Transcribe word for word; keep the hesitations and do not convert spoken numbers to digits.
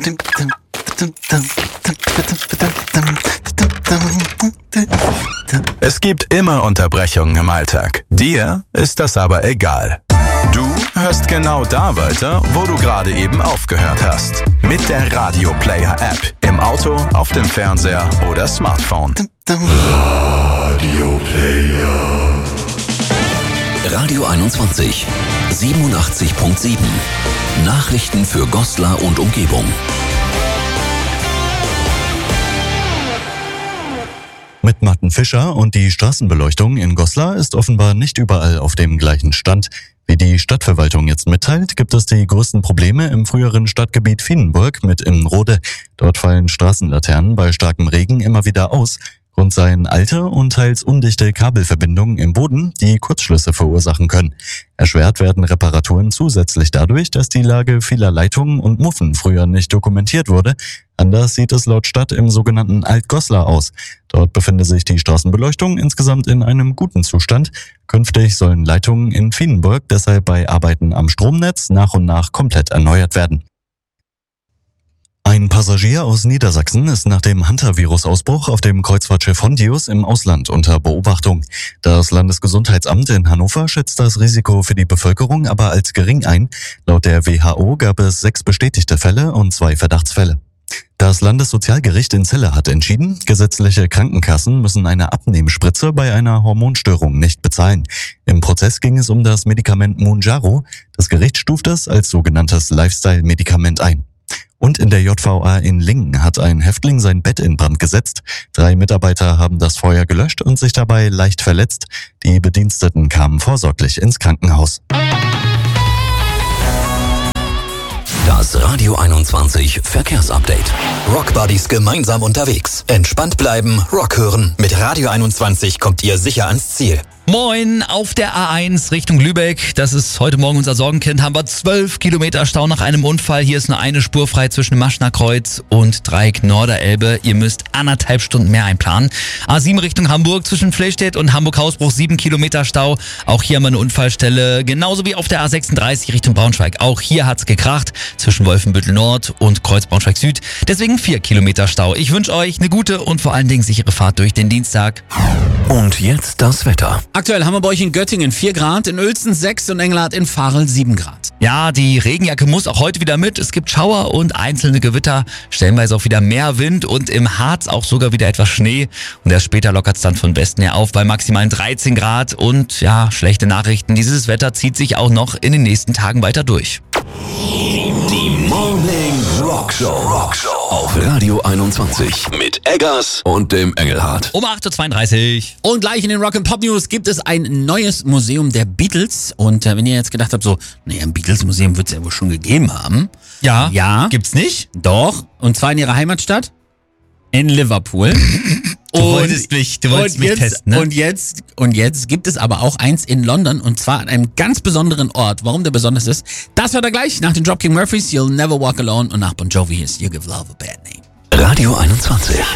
Es gibt immer Unterbrechungen im Alltag. Dir ist das aber egal. Du hörst genau da weiter, wo du gerade eben aufgehört hast. Mit der Radio Player App. Im Auto, auf dem Fernseher oder Smartphone. Radio Player. Radio einundzwanzig, siebenundachtzig Komma sieben. Nachrichten für Goslar und Umgebung. Mit Martin Fischer und die Straßenbeleuchtung in Goslar ist offenbar nicht überall auf dem gleichen Stand. Wie die Stadtverwaltung jetzt mitteilt, gibt es die größten Probleme im früheren Stadtgebiet Vienenburg mit Immenrode. Dort fallen Straßenlaternen bei starkem Regen immer wieder aus. Grund seien alte und teils undichte Kabelverbindungen im Boden, die Kurzschlüsse verursachen können. Erschwert werden Reparaturen zusätzlich dadurch, dass die Lage vieler Leitungen und Muffen früher nicht dokumentiert wurde. Anders sieht es laut Stadt im sogenannten Alt-Goslar aus. Dort befinde sich die Straßenbeleuchtung insgesamt in einem guten Zustand. Künftig sollen Leitungen in Vienenburg deshalb bei Arbeiten am Stromnetz nach und nach komplett erneuert werden. Ein Passagier aus Niedersachsen ist nach dem Hantavirus-Ausbruch auf dem Kreuzfahrtschiff Hondius im Ausland unter Beobachtung. Das Landesgesundheitsamt in Hannover schätzt das Risiko für die Bevölkerung aber als gering ein. Laut der W H O gab es sechs bestätigte Fälle und zwei Verdachtsfälle. Das Landessozialgericht in Celle hat entschieden, gesetzliche Krankenkassen müssen eine Abnehmspritze bei einer Hormonstörung nicht bezahlen. Im Prozess ging es um das Medikament Mounjaro. Das Gericht stuft es als sogenanntes Lifestyle-Medikament ein. Und in der J V A in Lingen hat ein Häftling sein Bett in Brand gesetzt. Drei Mitarbeiter haben das Feuer gelöscht und sich dabei leicht verletzt. Die Bediensteten kamen vorsorglich ins Krankenhaus. Das Radio einundzwanzig Verkehrsupdate. Rockbuddies gemeinsam unterwegs. Entspannt bleiben, Rock hören. Mit Radio einundzwanzig kommt ihr sicher ans Ziel. Moin, auf der A eins Richtung Lübeck. Das ist heute Morgen unser Sorgenkind. Haben wir zwölf Kilometer Stau nach einem Unfall. Hier ist nur eine Spur frei zwischen Maschner Kreuz und Dreieck Norderelbe. Ihr müsst anderthalb Stunden mehr einplanen. A sieben Richtung Hamburg zwischen Flechstädt und Hamburg-Hausbruch. sieben Kilometer Stau. Auch hier haben wir eine Unfallstelle. Genauso wie auf der A sechsunddreißig Richtung Braunschweig. Auch hier hat's gekracht zwischen Wolfenbüttel Nord und Kreuz Braunschweig Süd. Deswegen vier Kilometer Stau. Ich wünsche euch eine gute und vor allen Dingen sichere Fahrt durch den Dienstag. Und jetzt das Wetter. Aktuell haben wir bei euch in Göttingen vier Grad, in Uelzen sechs und Engelhardt in Varel sieben Grad. Ja, die Regenjacke muss auch heute wieder mit. Es gibt Schauer und einzelne Gewitter, stellenweise auch wieder mehr Wind und im Harz auch sogar wieder etwas Schnee. Und erst später lockert es dann von Westen her auf bei maximalen dreizehn Grad. Und ja, schlechte Nachrichten, dieses Wetter zieht sich auch noch in den nächsten Tagen weiter durch. Die Morning Rock Show. Rock Show auf Radio einundzwanzig mit Eggers und dem Engelhardt. Um acht Uhr zweiunddreißig. Und gleich in den Rock and Pop News gibt es ein neues Museum der Beatles. Und äh, wenn ihr jetzt gedacht habt, so, naja, ein Beatles-Museum wird es ja wohl schon gegeben haben. Ja. Ja. Gibt's nicht? Doch. Und zwar in ihrer Heimatstadt. In Liverpool. Du wolltest mich, du wolltest mich jetzt, testen, ne? Und jetzt, und jetzt gibt es aber auch eins in London und zwar an einem ganz besonderen Ort. Warum der besonders ist, das hört er gleich nach den Dropkick Murphys, You'll Never Walk Alone und nach Bon Jovi ist You Give Love a Bad Name. Radio einundzwanzig.